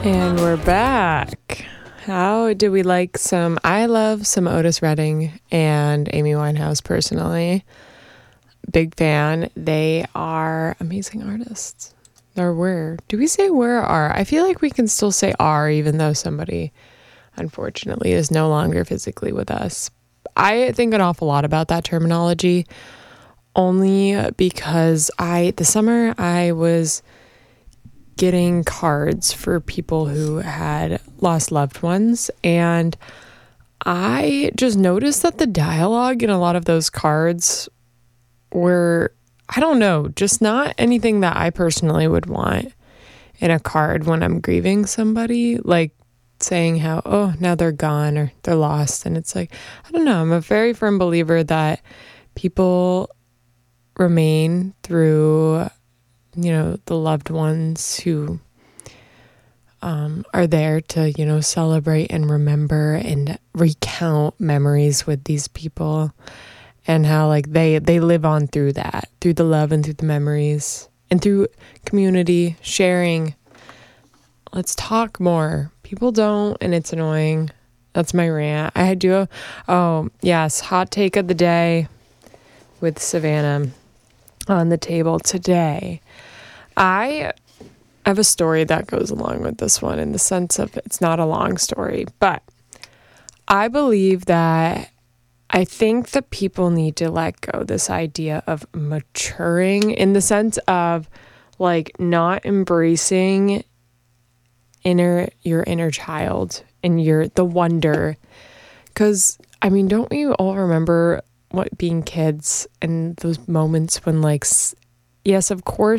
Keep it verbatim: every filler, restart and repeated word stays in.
And we're back. How do we like some? I love some Otis Redding and Amy Winehouse personally. Big fan. They are amazing artists. Or were. Do we say were or are? I feel like we can still say are even though somebody unfortunately is no longer physically with us. I think an awful lot about that terminology only because I, the summer I was getting cards for people who had lost loved ones, and I just noticed that the dialogue in a lot of those cards were, I don't know, just not anything that I personally would want in a card when I'm grieving somebody, like saying how, oh, now they're gone or they're lost. And it's like, I don't know, I'm a very firm believer that people remain through, you know, the loved ones who um, are there to, you know, celebrate and remember and recount memories with these people, and how like they, they live on through that, through the love and through the memories and through community sharing. Let's talk more. People don't, and it's annoying. That's my rant. I do. Oh, yes. Hot take of the day with Savannah on the table today. I have a story that goes along with this one in the sense of it's not a long story, but I believe that I think that people need to let go this idea of maturing in the sense of like not embracing inner your inner child and your the wonder. Because I mean, don't we all remember what being kids and those moments when like yes, of course